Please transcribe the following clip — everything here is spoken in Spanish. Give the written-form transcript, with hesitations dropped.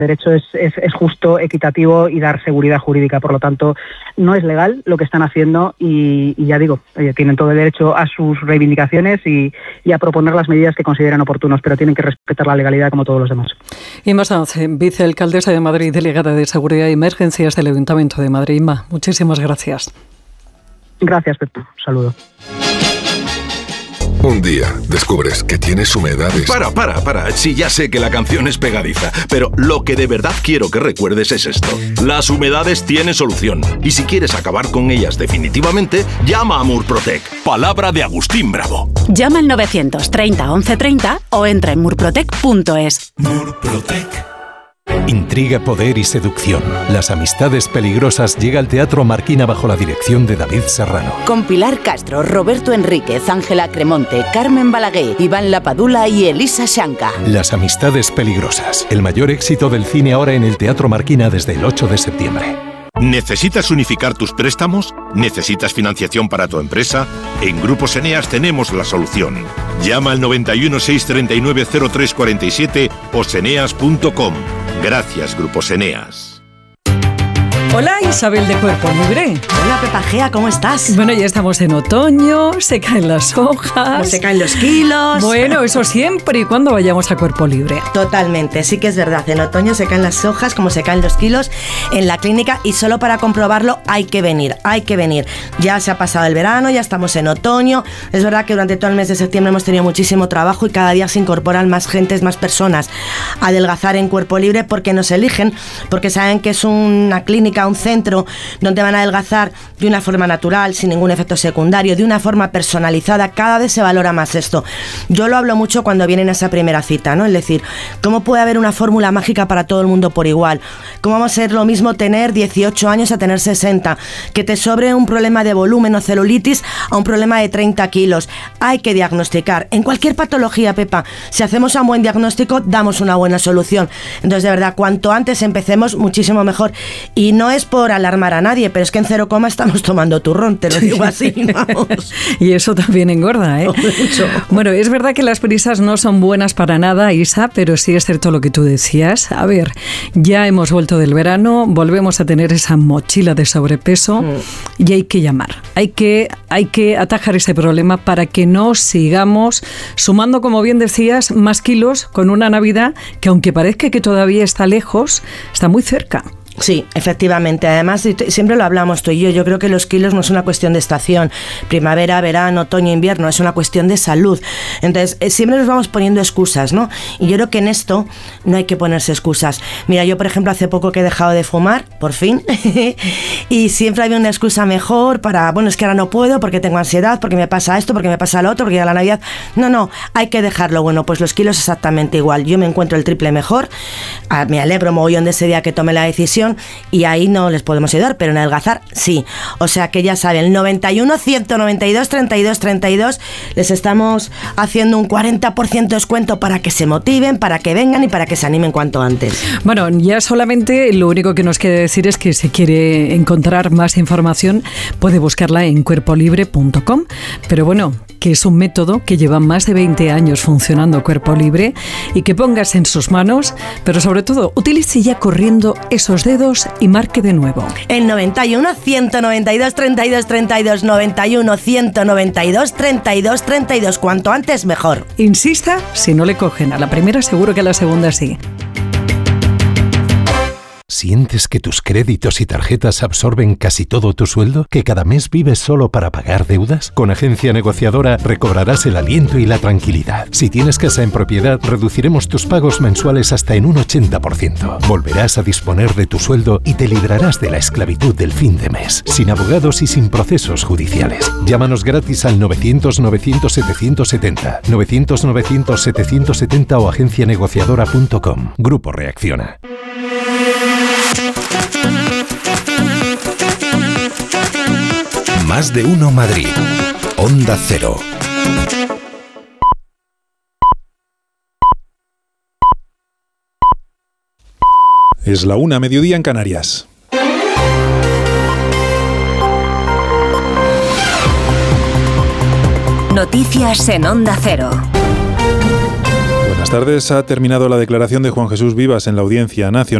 derecho es justo, equitativo y dar seguridad jurídica. Por lo tanto, no es legal lo que están haciendo y ya digo, tienen todo el derecho a sus reivindicaciones y a proponer las medidas que consideren oportunos, pero tienen que respetar la legalidad como todos los demás. Inma Sanz, vicealcaldesa de Madrid, delegada de Seguridad y Emergencias del Ayuntamiento de Madrid. Inma, muchísimas gracias. Gracias, Pepe. Un saludo. Un día descubres que tienes humedades. Para. Sí, ya sé que la canción es pegadiza, pero lo que de verdad quiero que recuerdes es esto. Las humedades tienen solución. Y si quieres acabar con ellas definitivamente, llama a Murprotec. Palabra de Agustín Bravo. Llama al 930 1130 o entra en murprotec.es. Murprotec. Intriga, poder y seducción. Las amistades peligrosas llega al Teatro Marquina bajo la dirección de David Serrano. Con Pilar Castro, Roberto Enríquez, Ángela Cremonte, Carmen Balaguer, Iván Lapadula y Elisa Shanka. Las amistades peligrosas. El mayor éxito del cine ahora en el Teatro Marquina desde el 8 de septiembre. ¿Necesitas unificar tus préstamos? ¿Necesitas financiación para tu empresa? En Grupos Eneas tenemos la solución. Llama al 91 639 0347 o seneas.com. Gracias, Grupos Eneas. Hola, Isabel de Cuerpo Libre. Hola, Pepa Gea, ¿cómo estás? Bueno, ya estamos en otoño, se caen las hojas. Se caen los kilos. Bueno, eso siempre y cuando vayamos a Cuerpo Libre. Totalmente, sí que es verdad. En otoño se caen las hojas, como se caen los kilos en la clínica, y solo para comprobarlo hay que venir. Ya se ha pasado el verano, ya estamos en otoño. Es verdad que durante todo el mes de septiembre hemos tenido muchísimo trabajo y cada día se incorporan más gentes, más personas a adelgazar en Cuerpo Libre porque nos eligen, porque saben que es una clínica, un centro donde van a adelgazar de una forma natural, sin ningún efecto secundario, de una forma personalizada. Cada vez se valora más esto. Yo lo hablo mucho cuando vienen a esa primera cita, ¿no? Es decir, ¿cómo puede haber una fórmula mágica para todo el mundo por igual? ¿Cómo vamos a ser lo mismo tener 18 años a tener 60? Que te sobre un problema de volumen o celulitis a un problema de 30 kilos. Hay que diagnosticar. En cualquier patología, Pepa, si hacemos un buen diagnóstico, damos una buena solución. Entonces, de verdad, cuanto antes empecemos, muchísimo mejor. Y no es por alarmar a nadie, pero es que en 0, estamos tomando turrón, te lo digo así, vamos. Y eso también engorda, ¿eh? Mucho. Bueno, es verdad que las prisas no son buenas para nada, Isa, pero sí es cierto lo que tú decías. A ver, ya hemos vuelto del verano, volvemos a tener esa mochila de sobrepeso y hay que llamar. Hay que atajar ese problema para que no sigamos sumando, como bien decías, más kilos con una Navidad que, aunque parezca que todavía está lejos, está muy cerca. Sí, efectivamente. Además, siempre lo hablamos tú y yo creo que los kilos no es una cuestión de estación, primavera, verano, otoño, invierno, es una cuestión de salud. Entonces, siempre nos vamos poniendo excusas, ¿no? Y yo creo que en esto no hay que ponerse excusas. Mira, yo, por ejemplo, hace poco que he dejado de fumar, por fin, y siempre había una excusa mejor para, bueno, es que ahora no puedo porque tengo ansiedad, porque me pasa esto, porque me pasa lo otro, porque ya la Navidad... No, hay que dejarlo. Bueno, pues los kilos exactamente igual. Yo me encuentro el triple mejor, me alegro mogollón de ese día que tomé la decisión, y ahí no les podemos ayudar, pero en adelgazar sí. O sea que ya saben, 91 192 32 32, les estamos haciendo un 40% de descuento para que se motiven, para que vengan y para que se animen cuanto antes. Bueno, ya solamente lo único que nos queda decir es que si quiere encontrar más información puede buscarla en cuerpolibre.com, pero bueno, que es un método que lleva más de 20 años funcionando Cuerpo Libre y que pongas en sus manos, pero sobre todo utilice ya corriendo esos dedos y marque de nuevo. El 91 192 32 32, 91 192 32 32, cuanto antes mejor. Insista, si no le cogen a la primera, seguro que a la segunda sí. ¿Sientes que tus créditos y tarjetas absorben casi todo tu sueldo? ¿Que cada mes vives solo para pagar deudas? Con Agencia Negociadora recobrarás el aliento y la tranquilidad. Si tienes casa en propiedad, reduciremos tus pagos mensuales hasta en un 80%. Volverás a disponer de tu sueldo y te librarás de la esclavitud del fin de mes, sin abogados y sin procesos judiciales. Llámanos gratis al 900-900-770, 900-900-770 o agencianegociadora.com. Grupo Reacciona. Más de uno Madrid. Onda Cero. Es la 1:00 mediodía en Canarias. Noticias en Onda Cero. Buenas tardes. Ha terminado la declaración de Juan Jesús Vivas en la Audiencia Nacional.